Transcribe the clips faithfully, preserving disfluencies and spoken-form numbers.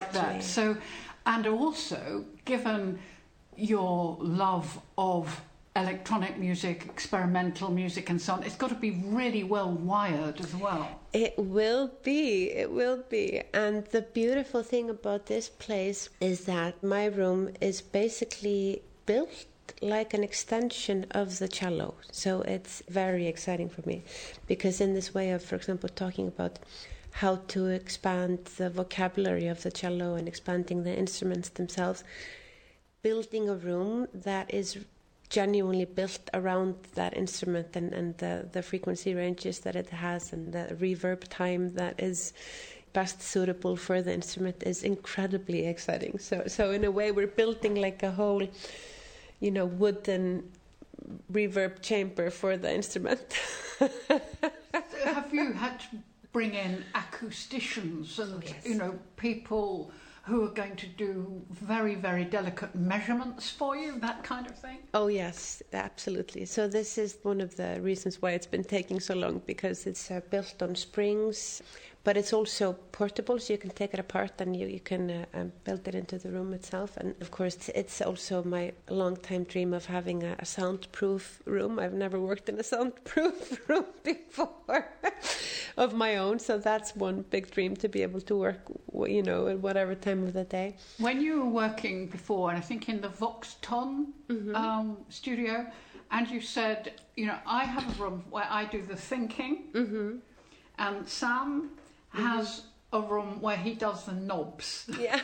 like that. So, and also, given your love of electronic music, experimental music and so on, it's got to be really well wired as well. It will be, it will be. And the beautiful thing about this place is that my room is basically built like an extension of the cello. So it's very exciting for me, because in this way of, for example, talking about how to expand the vocabulary of the cello and expanding the instruments themselves, building a room that is genuinely built around that instrument and, and the, the frequency ranges that it has and the reverb time that is best suitable for the instrument is incredibly exciting. So, so in a way, we're building like a whole, you know, wooden reverb chamber for the instrument. Have you had to bring in acousticians and, yes. you know, people who are going to do very, very delicate measurements for you, that kind of thing? Oh, yes, absolutely. So this is one of the reasons why it's been taking so long, because it's uh, built on springs, but it's also portable, so you can take it apart and you, you can uh, um, build it into the room itself. And of course, it's also my long-time dream of having a, a soundproof room. I've never worked in a soundproof room before of my own, so that's one big dream, to be able to work, you know, at whatever time of the day. When you were working before, and I think in the Voxton mm-hmm. um, studio, and you said, you know, I have a room where I do the thinking, mm-hmm. and Sam has mm-hmm. a room where he does the knobs. Yeah.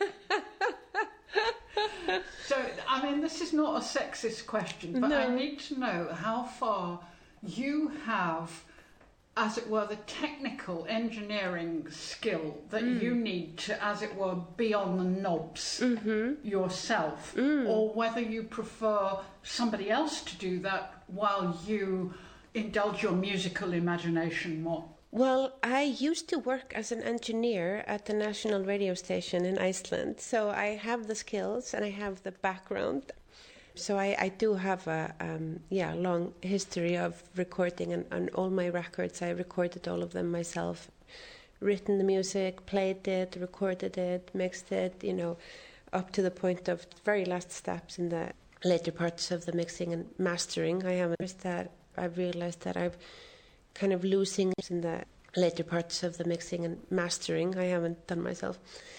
So, I mean, this is not a sexist question, but no. I need to know how far you have, as it were, the technical engineering skill that mm. you need to, as it were, be on the knobs mm-hmm. yourself, mm. or whether you prefer somebody else to do that while you indulge your musical imagination more. Well, I used to work as an engineer at the national radio station in Iceland, so I have the skills and I have the background. So I, I do have a um, yeah long history of recording, and, and all my records, I recorded all of them myself, written the music, played it, recorded it, mixed it, you know, up to the point of very last steps in the later parts of the mixing and mastering. I have that I've realized that I've kind of losing in the later parts of the mixing and mastering. I haven't done myself.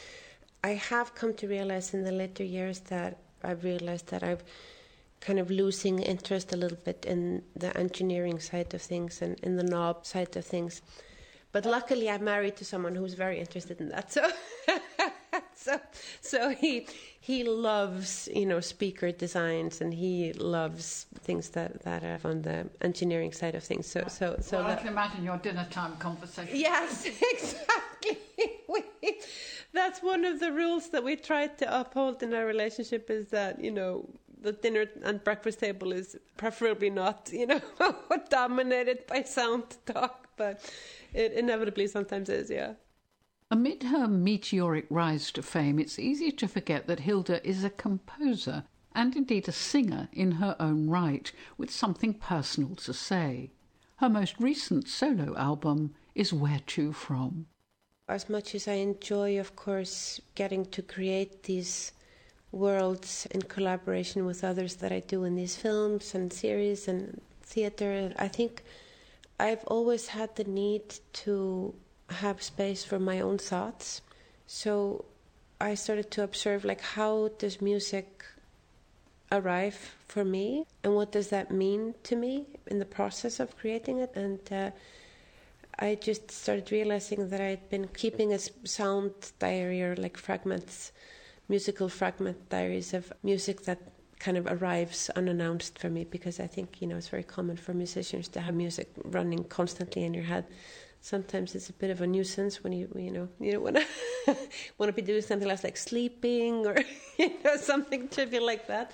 I have come to realize in the later years that I've realized that I've kind of losing interest a little bit in the engineering side of things and in the knob side of things. But luckily I'm married to someone who's very interested in that. So so so he he loves, you know, speaker designs, and he loves things that, that are on the engineering side of things. So so so well, that, I can imagine your dinner time conversation. Yes, exactly. we, that's one of the rules that we try to uphold in our relationship, is that, you know, the dinner and breakfast table is preferably not, you know, dominated by sound talk, but it inevitably sometimes is, yeah. Amid her meteoric rise to fame, it's easy to forget that Hilda is a composer and indeed a singer in her own right, with something personal to say. Her most recent solo album is Where To From. As much as I enjoy, of course, getting to create these worlds in collaboration with others that I do in these films and series and theatre, I think I've always had the need to have space for my own thoughts. So I started to observe, like, how does music arrive for me, and what does that mean to me in the process of creating it? And uh, I just started realizing that I'd been keeping a sound diary, or like fragments, musical fragment diaries of music that kind of arrives unannounced for me, because I think, you know, it's very common for musicians to have music running constantly in your head. Sometimes it's a bit of a nuisance when you you know you don't want to want to be doing something else, like sleeping, or you know, something trivial like that.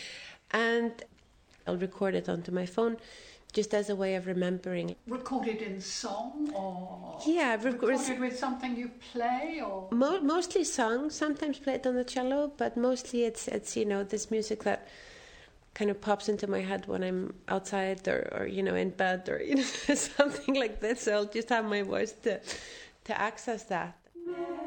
And I'll record it onto my phone, just as a way of remembering. Recorded in song, or yeah, rec- recorded with something you play, or Mo- mostly sung. Sometimes played on the cello, but mostly it's it's you know this music that kind of pops into my head when I'm outside, or, or you know, in bed, or you know, something like this. So I'll just have my voice to to access that.